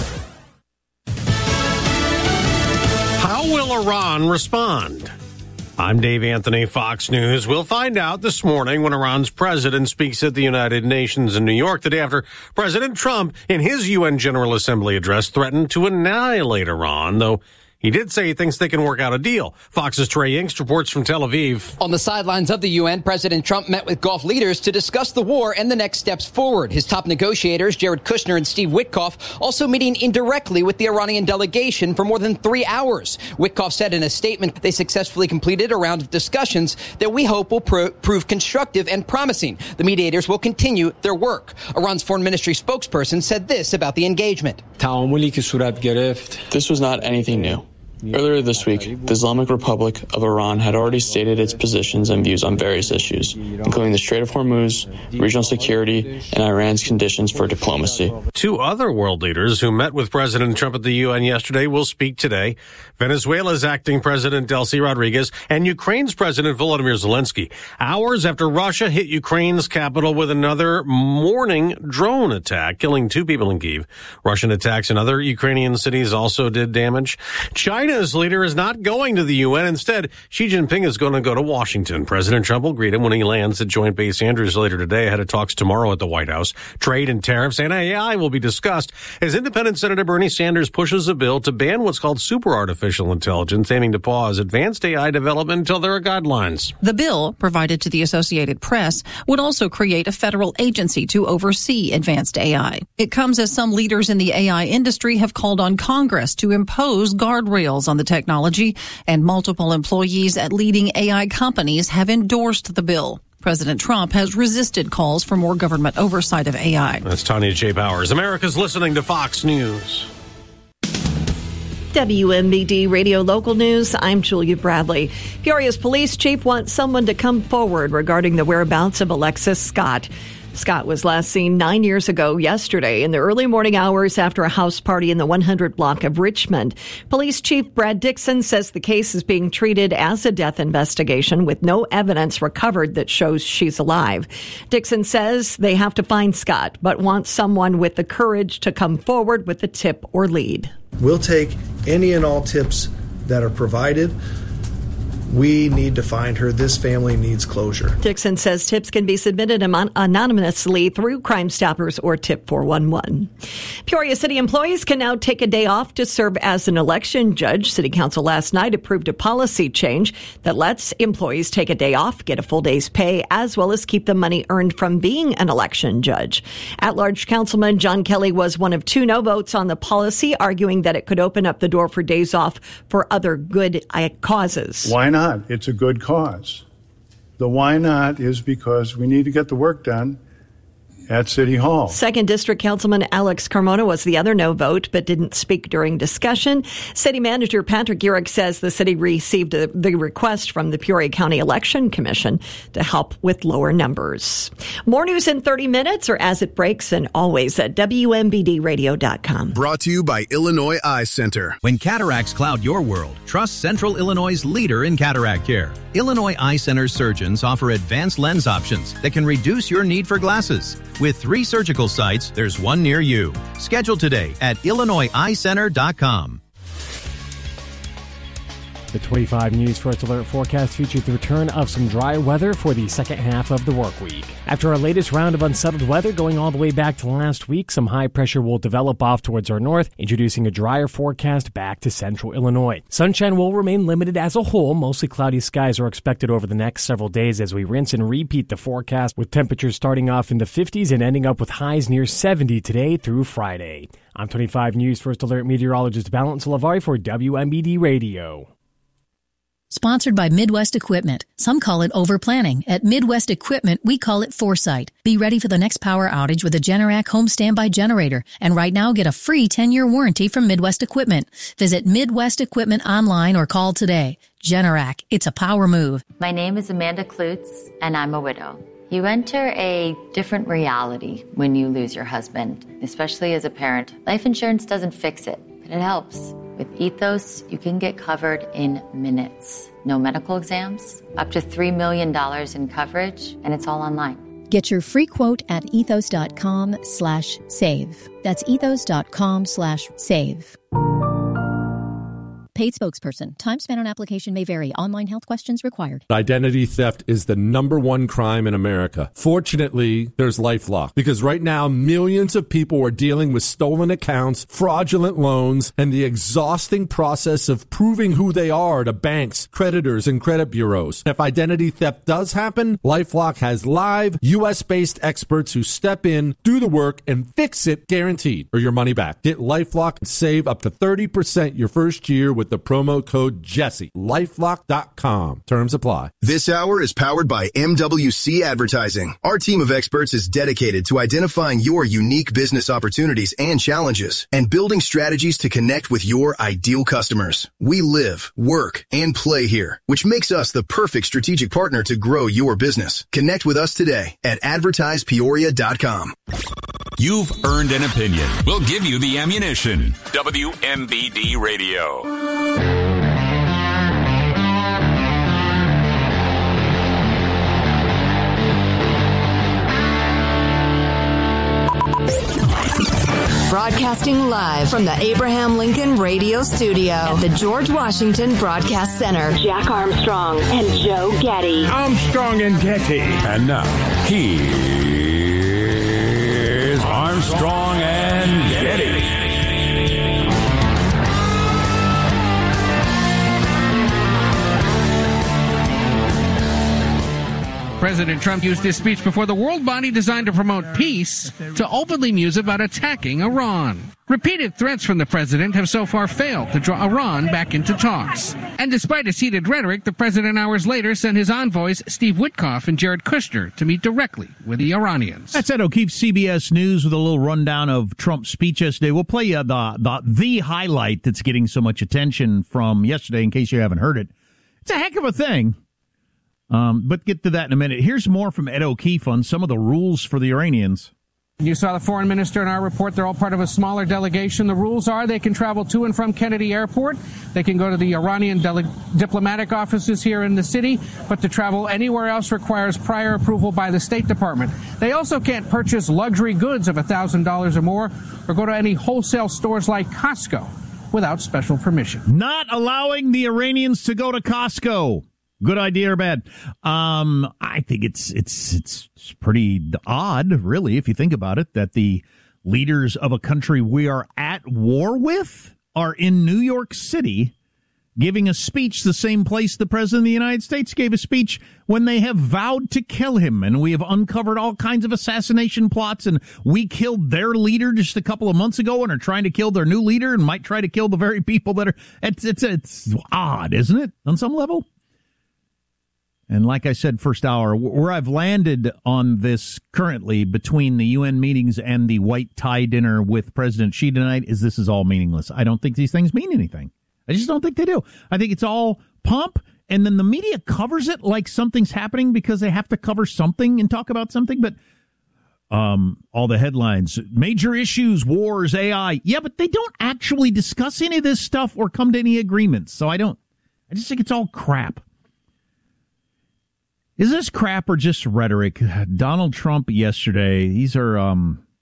How will Iran respond? I'm Dave Anthony, Fox News. We'll find out this morning when Iran's president speaks at the United Nations in New York the day after President Trump, in his UN General Assembly address, threatened to annihilate Iran, though he did say he thinks they can work out a deal. Fox's Trey Yingst reports from Tel Aviv. On the sidelines of the UN, President Trump met with Gulf leaders to discuss the war and the next steps forward. His top negotiators, Jared Kushner and Steve Witkoff, also meeting indirectly with the Iranian delegation for more than 3 hours. Witkoff said in a statement they successfully completed a round of discussions that we hope will prove constructive and promising. The mediators will continue their work. Iran's foreign ministry spokesperson said this about the engagement. This was not anything new. Earlier this week, the Islamic Republic of Iran had already stated its positions and views on various issues, including the Strait of Hormuz, regional security, and Iran's conditions for diplomacy. Two other world leaders who met with President Trump at the UN yesterday will speak today. Venezuela's acting President Delcy Rodriguez and Ukraine's President Volodymyr Zelensky, hours after Russia hit Ukraine's capital with another morning drone attack, killing 2 people in Kyiv. Russian attacks in other Ukrainian cities also did damage. China's leader is not going to the UN. Instead, Xi Jinping is going to go to Washington. President Trump will greet him when he lands at Joint Base Andrews later today, ahead of talks tomorrow at the White House. Trade and tariffs and AI will be discussed as independent Senator Bernie Sanders pushes a bill to ban what's called super artificial intelligence, aiming to pause advanced AI development until there are guidelines. The bill, provided to the Associated Press, would also create a federal agency to oversee advanced AI. It comes as some leaders in the AI industry have called on Congress to impose guardrails on the technology, and multiple employees at leading AI companies have endorsed the bill. President Trump has resisted calls for more government oversight of AI. That's Tanya J. Bowers. America's listening to Fox News. WMBD Radio Local News, I'm Julia Bradley. Peoria's police chief wants someone to come forward regarding the whereabouts of Alexis Scott. Scott was last seen 9 years ago yesterday in the early morning hours after a house party in the 100 block of Richmond. Police Chief Brad Dixon says the case is being treated as a death investigation with no evidence recovered that shows she's alive. Dixon says they have to find Scott, but wants someone with the courage to come forward with a tip or lead. We'll take any and all tips that are provided. We need to find her. This family needs closure. Dixon says tips can be submitted anonymously through Crime Stoppers or Tip 411. Peoria City employees can now take a day off to serve as an election judge. City Council last night approved a policy change that lets employees take a day off, get a full day's pay, as well as keep the money earned from being an election judge. At-large Councilman John Kelly was one of 2 no votes on the policy, arguing that it could open up the door for days off for other good causes. Why not? It's a good cause. The why not is because we need to get the work done at City Hall. 2nd District Councilman Alex Carmona was the other no vote, but didn't speak during discussion. City Manager Patrick Gurick says the city received the request from the Peoria County Election Commission to help with lower numbers. More news in 30 minutes or as it breaks, and always at WMBDradio.com. Brought to you by Illinois Eye Center. When cataracts cloud your world, trust Central Illinois' leader in cataract care. Illinois Eye Center surgeons offer advanced lens options that can reduce your need for glasses. With 3 surgical sites, there's one near you. Schedule today at IllinoisEyeCenter.com. The 25 News First Alert forecast features the return of some dry weather for the second half of the work week. After our latest round of unsettled weather going all the way back to last week, some high pressure will develop off towards our north, introducing a drier forecast back to central Illinois. Sunshine will remain limited as a whole. Mostly cloudy skies are expected over the next several days as we rinse and repeat the forecast, with temperatures starting off in the 50s and ending up with highs near 70 today through Friday. I'm 25 News First Alert meteorologist Valence Lavari for WMBD Radio. Sponsored by Midwest Equipment. Some call it overplanning. At Midwest Equipment, we call it foresight. Be ready for the next power outage with a Generac home standby generator. And right now, get a free 10-year warranty from Midwest Equipment. Visit Midwest Equipment online or call today. Generac, it's a power move. My name is Amanda Klutz, and I'm a widow. You enter a different reality when you lose your husband, especially as a parent. Life insurance doesn't fix it, but it helps. With Ethos, you can get covered in minutes. No medical exams, up to $3 million in coverage, and it's all online. Get your free quote at ethos.com/save. That's ethos.com/save. Paid spokesperson. Time spent on application may vary. Online health questions required. Identity theft is the #1 crime in America. Fortunately, there's LifeLock, because right now millions of people are dealing with stolen accounts, fraudulent loans, and the exhausting process of proving who they are to banks, creditors, and credit bureaus. If identity theft does happen, LifeLock has live, U.S.-based experts who step in, do the work, and fix it, guaranteed, or your money back. Get LifeLock and save up to 30% your first year with the promo code Jesse. LifeLock.com. Terms apply. This hour is powered by MWC Advertising. Our team of experts is dedicated to identifying your unique business opportunities and challenges and building strategies to connect with your ideal customers. We live, work, and play here, which makes us the perfect strategic partner to grow your business. Connect with us today at advertisepeoria.com. You've earned an opinion. We'll give you the ammunition. WMBD Radio. Broadcasting live from the Abraham Lincoln Radio Studio at the George Washington Broadcast Center. Jack Armstrong and Joe Getty. Armstrong and Getty. And now, here's Armstrong and Getty. President Trump used his speech before the world body designed to promote peace to openly muse about attacking Iran. Repeated threats from the president have so far failed to draw Iran back into talks. And despite his heated rhetoric, the president hours later sent his envoys Steve Witkoff and Jared Kushner to meet directly with the Iranians. That's Ed O'Keefe, CBS News, with a little rundown of Trump's speech yesterday. We'll play you the highlight that's getting so much attention from yesterday, in case you haven't heard it. It's a heck of a thing. But get to that in a minute. Here's more from Ed O'Keefe on some of the rules for the Iranians. You saw the foreign minister in our report. They're all part of a smaller delegation. The rules are they can travel to and from Kennedy Airport. They can go to the Iranian diplomatic offices here in the city. But to travel anywhere else requires prior approval by the State Department. They also can't purchase luxury goods of $1,000 or more or go to any wholesale stores like Costco without special permission. Not allowing the Iranians to go to Costco. Good idea or bad? I think it's pretty odd, really, if you think about it, that the leaders of a country we are at war with are in New York City giving a speech, the same place the President of the United States gave a speech when they have vowed to kill him. And we have uncovered all kinds of assassination plots, and we killed their leader just a couple of months ago and are trying to kill their new leader and might try to kill the very people that are... It's odd, isn't it, on some level? And like I said, first hour, where I've landed on this currently between the UN meetings and the white tie dinner with President Xi tonight is this is all meaningless. I don't think these things mean anything. I just don't think they do. I think it's all pomp, and then the media covers it like something's happening because they have to cover something and talk about something. But all the headlines, major issues, wars, AI. Yeah, but they don't actually discuss any of this stuff or come to any agreements. So I just think it's all crap. Is this crap or just rhetoric? Donald Trump yesterday, these are,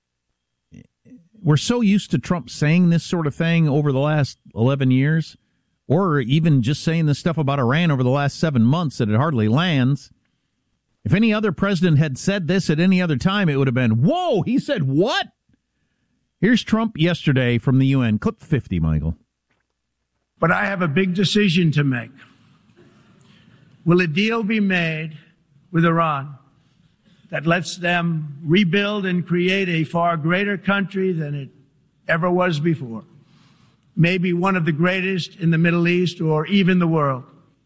we're so used to Trump saying this sort of thing over the last 11 years, or even just saying this stuff about Iran over the last 7 months that it hardly lands. If any other president had said this at any other time, it would have been, whoa, he said what? Here's Trump yesterday from the UN. Clip 50, Michael. But I have a big decision to make. Will a deal be made with Iran that lets them rebuild and create a far greater country than it ever was before? Maybe one of the greatest in the Middle East or even the world?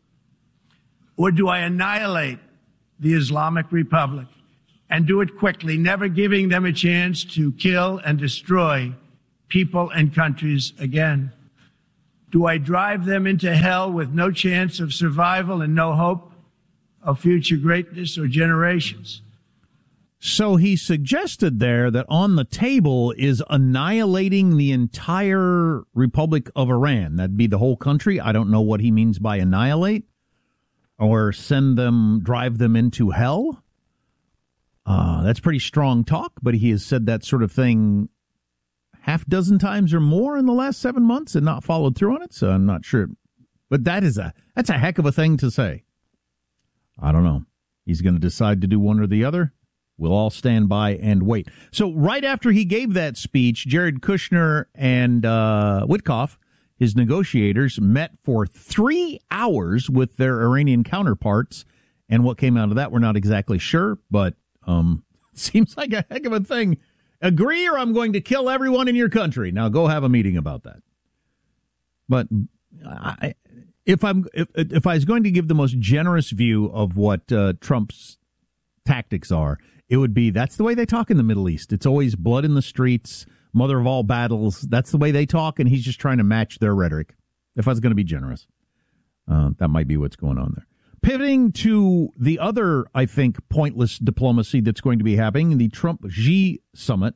Or do I annihilate the Islamic Republic and do it quickly, never giving them a chance to kill and destroy people and countries again? Do I drive them into hell with no chance of survival and no hope of future greatness or generations? So he suggested there that on the table is annihilating the entire Republic of Iran. That'd be the whole country. I don't know what he means by annihilate, or drive them into hell. That's pretty strong talk, but he has said that sort of thing half dozen times or more in the last 7 months and not followed through on it, so I'm not sure. But that's a heck of a thing to say. I don't know. He's going to decide to do one or the other. We'll all stand by and wait. So right after he gave that speech, Jared Kushner and Witkoff, his negotiators, met for 3 hours with their Iranian counterparts. And what came out of that, we're not exactly sure, but seems like a heck of a thing. Agree or I'm going to kill everyone in your country. Now go have a meeting about that. But if I was going to give the most generous view of what Trump's tactics are, it would be that's the way they talk in the Middle East. It's always blood in the streets, mother of all battles. That's the way they talk, and he's just trying to match their rhetoric. If I was going to be generous, that might be what's going on there. Pivoting to the other, I think, pointless diplomacy that's going to be happening, the Trump-Xi summit.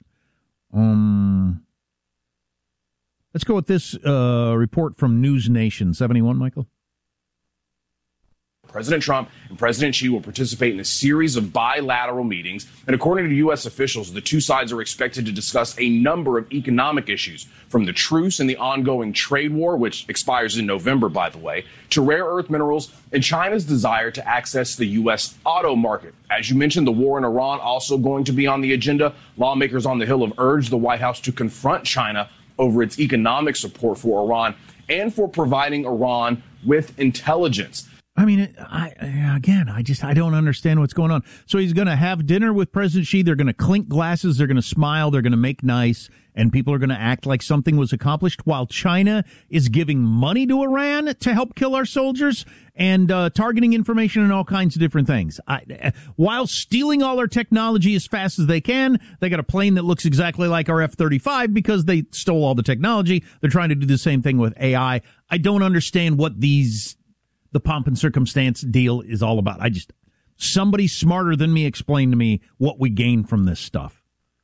Let's go with this report from News Nation 71, Michael. President Trump and President Xi will participate in a series of bilateral meetings. And according to U.S. officials, the two sides are expected to discuss a number of economic issues, from the truce and the ongoing trade war, which expires in November, by the way, to rare earth minerals and China's desire to access the U.S. auto market. As you mentioned, the war in Iran also going to be on the agenda. Lawmakers on the Hill have urged the White House to confront China over its economic support for Iran and for providing Iran with intelligence. I mean, I don't understand what's going on. So he's going to have dinner with President Xi. They're going to clink glasses. They're going to smile. They're going to make nice. And people are going to act like something was accomplished while China is giving money to Iran to help kill our soldiers and targeting information and all kinds of different things. While stealing all our technology as fast as they can. They got a plane that looks exactly like our F-35 because they stole all the technology. They're trying to do the same thing with AI. I don't understand what the pomp and circumstance deal is all about. Somebody smarter than me explain to me what we gain from this stuff.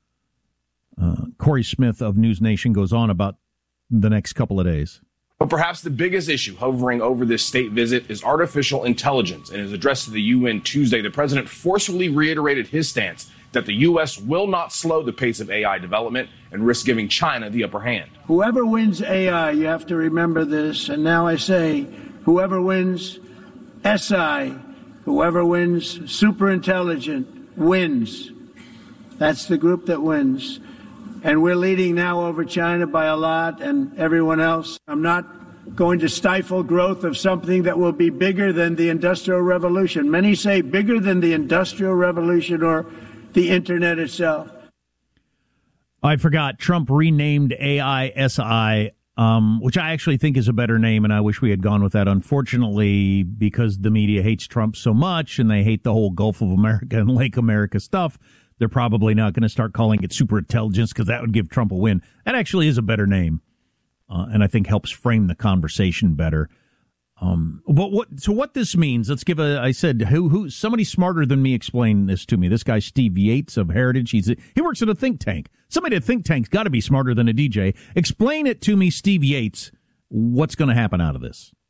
Corey Smith of News Nation goes on about the next couple of days. But perhaps the biggest issue hovering over this state visit is artificial intelligence. In his address to the UN Tuesday, the president forcefully reiterated his stance that the U.S. will not slow the pace of AI development and risk giving China the upper hand. Whoever wins AI, you have to remember this, and now I say, whoever wins SI, whoever wins superintelligent, wins. That's the group that wins. And we're leading now over China by a lot and everyone else. I'm not going to stifle growth of something that will be bigger than the Industrial Revolution. Many say bigger than the Industrial Revolution or the Internet itself. I forgot. Trump renamed AI SI. Which I actually think is a better name, and I wish we had gone with that. Unfortunately, because the media hates Trump so much and they hate the whole Gulf of America and Lake America stuff, they're probably not going to start calling it superintelligence because that would give Trump a win. That actually is a better name, and I think helps frame the conversation better. But what this means, let's give somebody smarter than me explain this to me. This guy, Steve Yates of Heritage, he works at a think tank. Somebody at a think tank's got to be smarter than a DJ. Explain it to me, Steve Yates, what's going to happen out of this.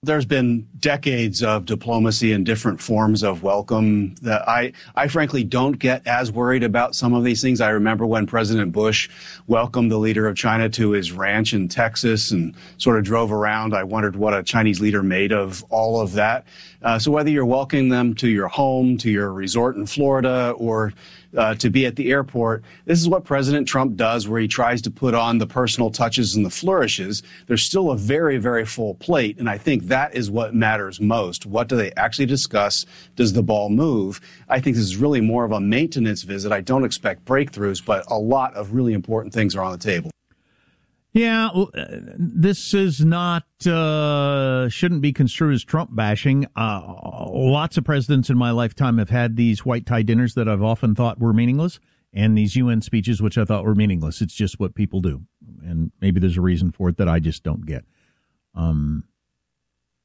There's been decades of diplomacy and different forms of welcome that I frankly don't get as worried about some of these things. I remember when President Bush welcomed the leader of China to his ranch in Texas and sort of drove around. I wondered what a Chinese leader made of all of that. So whether you're welcoming them to your home, to your resort in Florida, or to be at the airport, this is what President Trump does, where he tries to put on the personal touches and the flourishes. There's still a very, very full plate, and I think that is what matters most. What do they actually discuss? Does the ball move? I think this is really more of a maintenance visit. I don't expect breakthroughs, but a lot of really important things are on the table. Yeah, this is not, shouldn't be construed as Trump bashing. Lots of presidents in my lifetime have had these white tie dinners that I've often thought were meaningless, and these UN speeches, which I thought were meaningless. It's just what people do. And maybe there's a reason for it that I just don't get.